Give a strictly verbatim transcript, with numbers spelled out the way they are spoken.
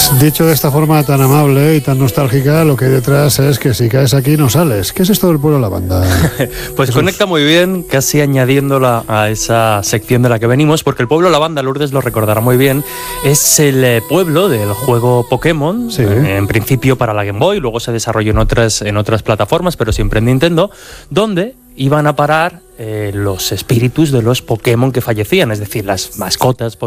Dicho de esta forma tan amable y tan nostálgica, lo que hay detrás es que si caes aquí no sales. ¿Qué es esto del pueblo lavanda? Pues conecta muy bien, casi añadiéndola a esa sección de la que venimos, porque el pueblo lavanda, Lourdes lo recordará muy bien, es el pueblo del juego Pokémon, sí. En principio para la Game Boy, luego se desarrolló en otras, en otras plataformas, pero siempre en Nintendo, donde iban a parar eh, los espíritus de los Pokémon que fallecían, es decir, las mascotas